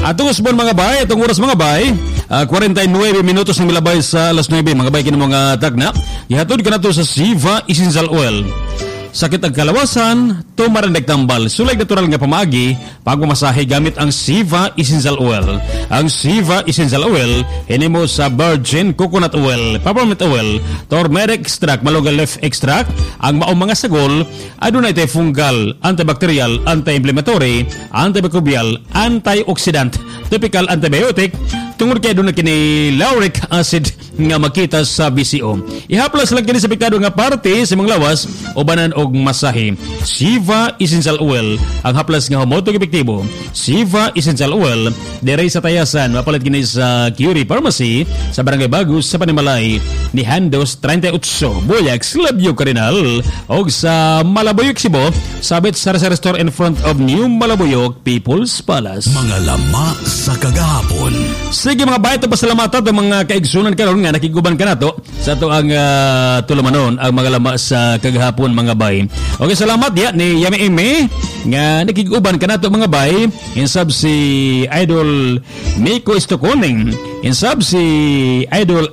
Atong usbon mga bay, atong oras mga bay, 49 minutos ng milabay sa alas 9 mga bay kini mga tagna. Ihatod ka na to sa Siva Essential Oil. Sakit ang kalawasan, tumarandag tambal. Sulay natural nga pamagi, pagmamasahe gamit ang Siva Essential Oil. Ang Siva Essential Oil, hinimo sa virgin coconut oil, peppermint oil, turmeric extract, malunggay leaf extract, ang maong mga sagol, adunay tay fungal, antibacterial, anti-inflammatory, antimicrobial, antioxidant, typical antibiotic, tungod kay doon na kini lauric acid nga makita sa BCO. Ihaplas lang kini sa piktado nga parte sa mga lawas o banan og masahe. Siva Essential Oil, ang haplas nga humotog epektibo. Siva Essential Oil, diray sa tayasan, mapalit kini sa Curie Pharmacy, sa Barangay Bagus, sa Panimalay, ni Handos 38, Boyac, Labyo Cardinal, o sa Malabuyok, Cebu, sabit sa Store in front of New Malabuyok People's Palace. Mga lama sa kagahapon. Sige mga bayat, pasalamatan ang mga kaigsunan karon nga nakiguban ka na to sa ito ang tulumanon ang mga lama sa kagahapon mga bay. Okay, salamat ya ni Yami Ime nga nakiguban ka na to mga bay. Insab si Idol Miko Estoconing, insab si Idol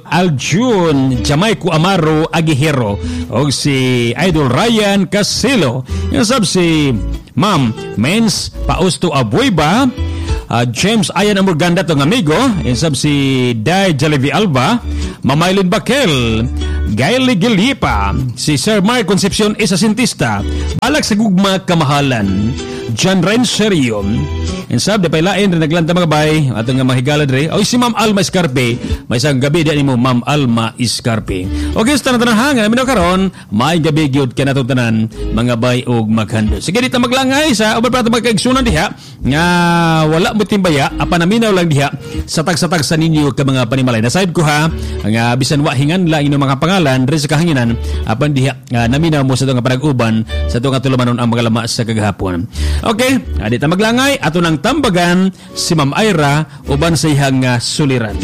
Aljun Jamaico Amaro Agihero, o si Idol Ryan Casilo, insab si Ma'am Mens Pausto Abuiba, James Ayan Amurganda tong amigo, insab si Dai Jalevi Alba, Mamaylin Bakel, Gaili Gilipa, si Sir Mark Concepcion Isasintista, Balak sa Gugma Kamahalan, John Renserio, insab de pailain rin naglanta mga bay atong nga mahigala dre, o si Ma'am Alma Iscarpe, may isang gabi di mo Ma'am Alma Iscarpe. Okay, sa tanan hanga namin karon, may gabi gyud kanatong tanan mga bay og maghando. Sige dito maglangay sa uban pa mga kaigsunan diha nga wala mo timbaya, apa naminaw lang diha sa tag-satag sa ninyo ka mga panimalay. Nasayod ko ha, nga bisan wa hingan lang inyong mga pangalan dre sa kahanginan, apan diha naminaw mo sa itong panag-uban sa itong atulamanon ang mga lama sa kagahapon. Okay, dito maglangay ato nang tambagan si Ma'am Ira uban sa ihang suliran.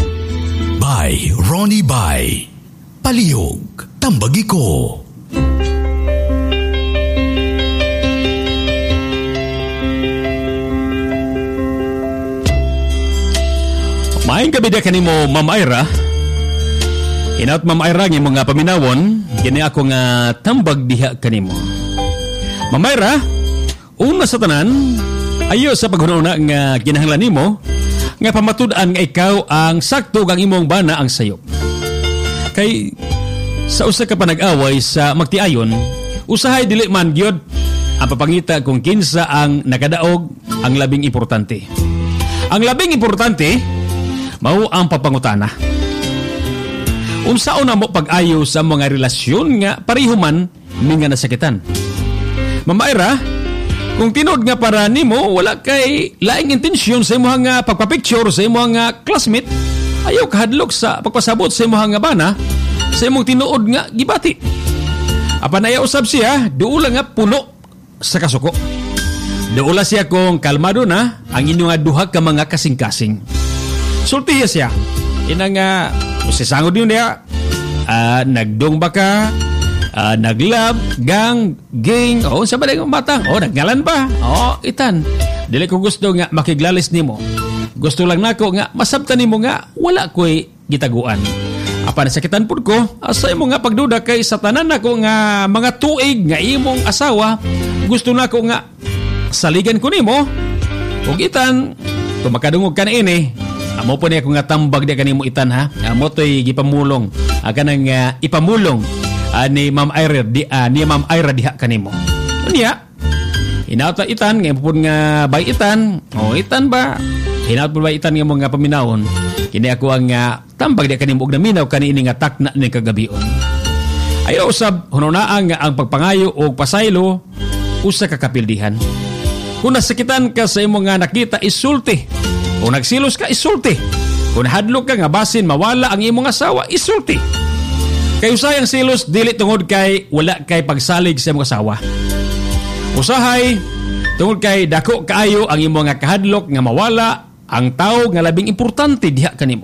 By Ronnie Bay, palihog tambagi ko. Maayong gabi da kanimo Ma'am Ira. Inaot Ma'am Ira ng mga paminawon, kini ako nga tambag diha kanimo. Ma'am Ira, una sa tanan, ayo sa paghunahuna nga kinahanglan nimo nga pamatud-an nga ikaw ang sakto kang imong bana ang sayop. Kay sa usa ka panag-away sa magtiayon, usahay dili man gyud ang papangita kung kinsa ang nakadaog ang labing importante. Ang labing importante mao ang papangutana. Unsaon na mo pag-ayo sa mga relasyon nga pareho man nga nasakitan. Ma'am Ira, kung tinod nga para nimo wala kay laing intensyon sa imong nga pagpa-picture sa imong nga classmate, ayaw kahadlok sa pagpasabot sa imong nga bana sa imong tinuod nga gibati. Apan ayaw usab siya duula nga puno sa kasuko. Duula siya kung kalmado na ang inyong duha ka mga kasing-kasing. Sultiya siya. Ina nga usisangod yun niya. Nagdong ba ka? Naglab, gang, ging, sa balay ng batang, nagngalan ba? Itan. Dili ko gusto nga makiglalis nimo. Gusto lang nako nga masabtan nimo nga wala ko'y gitaguan. Apa nasakitan pud ko, asa imo nga pagduda kay sa tanan nako nga mga tuig nga imong asawa, gusto nako nga saligan ko nimo. Ug itan, kung makadungog ka na ini, amo po niya ko nga tambag di kanimo itan ha. Amo to'y gipamulong. Kanang ipamulong ni Ma'am Ira ni Ma'am Ira diha kanimo. Unya, hinauta itan nga pud nga bay itan. Itan ba? Hinaut pud bay itan nga mga paminawon. Kini ako ang tambag di kanimo og naminaw kani nga takna ni kagabion. Ayo usab hununaan nga ang pagpangayo og pasaylo usa ka kapildihan. Kung nasakitan ka sa imong nga nakita, isulti. Kung nagsilos ka, isulti. Kung hadlok ka nga basin mawala ang imong asawa, isulti. Kay usayang silos dili tungod kay wala kay pagsalig sa imong asawa. Usahay tungod kay dako kaayo ang imong nga kahadlok nga mawala ang tao nga labing importante diha kanimo.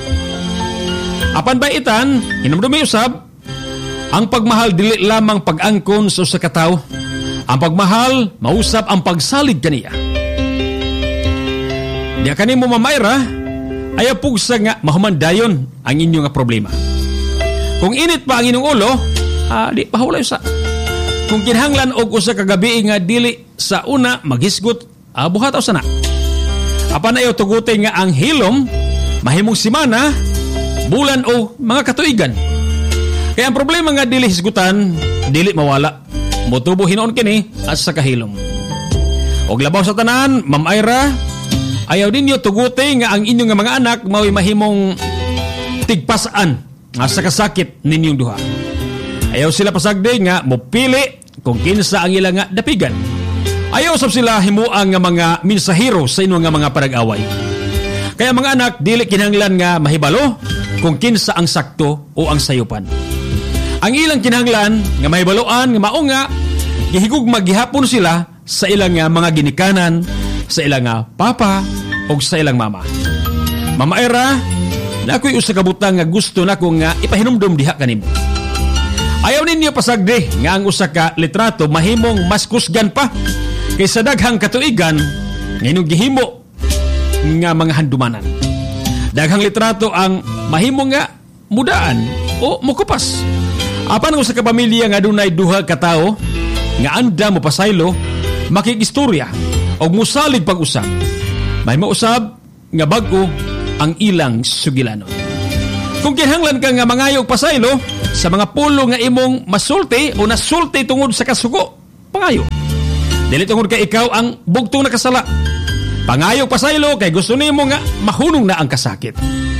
Apan ba itan, hinumdumi usab, ang pagmahal dili lamang pag-angkon sa usa ka tawo. Ang pagmahal mausap ang pagsalig kaniya. Diya kanimo mamayra, ayaw pugsa nga mahumandayon ang inyong nga problema. Kung init pa ang inyong ulo, di pahulay sa. Kung kinahanglan og usa ka gabi nga dili sa una maghisgot, buhataw sana. Apan ayaw tugutin nga ang hilom, mahimong simana, bulan o mga katuigan. Kaya ang problema nga dili hisgutan, dili mawala. Motubo hinoon kini as sa kahilom. Og labaw sa tanan, Ma'am Ira, ayaw ninyo tugutin nga ang inyong nga mga anak mao'y mahimong tigpasaan sa kasakit ninyong duha. Ayaw sila pasagde nga mopili kung kinsa ang ilang nga dapigan. Ayaw sab sila himuang nga mga mensahero sa inyong nga mga panag-away. Kaya mga anak, dili kinahanglan nga mahibalo kung kinsa ang sakto o ang sayupan. Ang ilang kinahanglan nga mahibaloan nga mao nga gihigugma gihapon sila sa ilang nga mga ginikanan, sa ilang nga papa o sa ilang mama. Mama Ira, na ako'y usa ka butang nga gusto na kong nga ipahinumdum diha kanimo. Ayaw ninyo pasagde nga ang usa ka litrato mahimong mas kusgan pa kaysa daghang katuigan nga inyong gihimo nga mga handumanan. Daghang litrato ang mahimo nga mudaan o mukupas. Apan usa ka pamilya nga dunay duha ka tawo nga anda mo pasaylo, makikistorya o musalig pag-usab. May mausab nga bag-o ang ilang sugilanon. Kung kinahanglan ka nga mangayog pasaylo sa mga pulo nga imong masulti o nasulti tungod sa kasuko, pangayo. Dili tungod kay ikaw ang bugtong nakasala. Pangayog pasaylo kay gusto nimo nga mahunong na ang kasakit.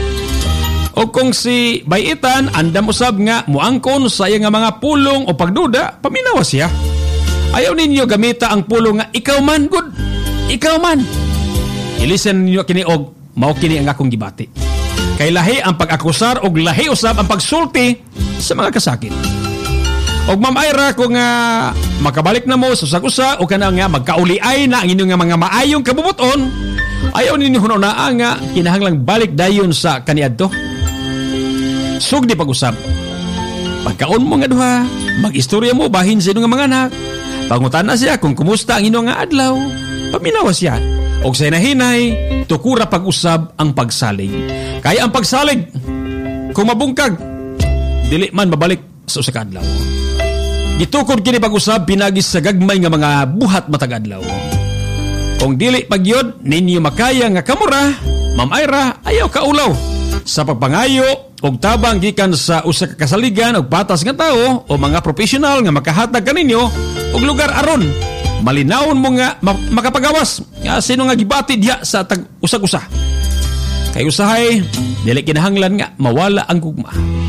O kung si bayitan andam usab nga muangkon sa iya nga mga pulong o pagduda, paminawa siya. Ayaw ninyo gamita ang pulong nga ikaw man, good. Ikaw man. Ilisen ninyo kini og mao kini ang akong gibati. Kay lahi ang pag-akusar og lahi usab ang pagsulti sa mga kasakit. Og Ma'am Ira, kung makabalik na mo sa usa-usa o kana nga magkauliay na ang inyong nga mga maayong kabubuton, ayaw ninyo hunona nga kinahanglang balik dayon sa kaniadto. Sugdi pag-usab. Pagkaon mo nga duha, mag-istorya mo bahin sa inyong mga anak. Pangutan na siya kung kumusta ang inyong nga adlaw. Paminawa siya. Og sa hinahinay, tukura pag-usab ang pagsalig. Kaya ang pagsalig, kung mabungkag, dili man mabalik sa usa ka adlaw. Gitukod kini pag-usab pinagis sa gagmay nga mga buhat matag adlaw. Kung dili pagyod ninyo makaya nga kamura, Ma'am Ira, ayaw kaulaw sa pagpangayo og tabang gikan sa usa ka kasaligan og patas nga tawo o mga professional nga makahatag kaninyo og lugar aron malinawon mo nga makapagawas sino nga gibati diha sa tag usag-usa. Kay usahay dili kinahanglan nga mawala ang gugma.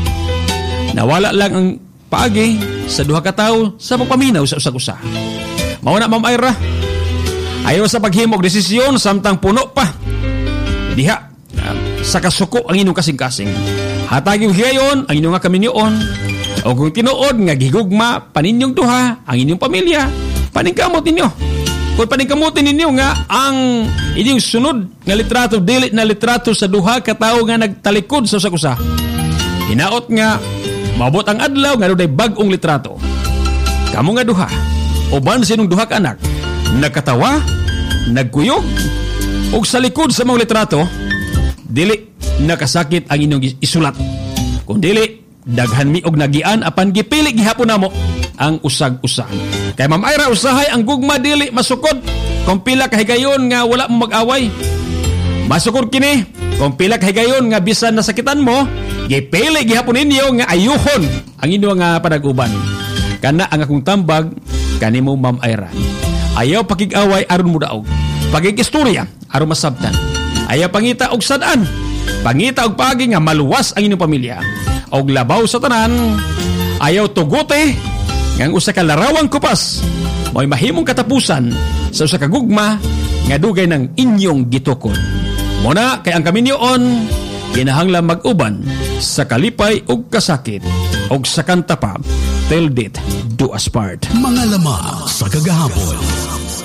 Nawala lang ang paagi sa duha ka tawo sa pagpaminaw sa usag-usa. Mao na Ma'am Ira. Ayaw sa paghimog desisyon samtang puno pa diha sa kasuko ang inyong kasing-kasing. Hatagin higayon ang inyong nga kaminyoon. O kung tinuod nga gigugma paninyong duha ang inyong pamilya, paningkamot ninyo. Kung paningkamotin ninyo nga ang inyong sunod nga litrato, dili na litrato sa duha ka tawo nga nagtalikod sa usag-usa. Hinaot nga mabot ang adlaw nga doon ay bag-ong litrato. Kamu nga duha, uban sa inyong duha ka anak, nagkatawa, nagkuyog, o sa likod sa mga litrato, dili nakasakit ang inyong isulat. Kung dili, daghan mi og nagian apan gipili gihapon namo ang usag-usa. Kay Ma'am Ira, usahay ang gugma dili masukod kung pila ka higayon nga wala mo mag-away. Masukod kini kung pila ka higayon nga bisan nasakitan mo, gipili gihapon ninyo nga ayuhon ang inyong nga panag-uban. Kana ang akong tambag kanimo Ma'am Ira. Ayaw pakig-away aron mo daog. Pagig-istorya aron masabtan. Ayaw pangita og sad-an. Pangita og pagi nga maluwas ang inyong pamilya. Og labaw sa tanan, ayaw tugote nga usa ka larawang kupas mo'y mahimong katapusan sa usa ka gugma nga dugay ng inyong gitukod. Muna kay ang kaminyoon kinahanglan mag-uban sa kalipay ug kasakit og sa kanta pa till death do us part. Mga lamang sa kagahapon.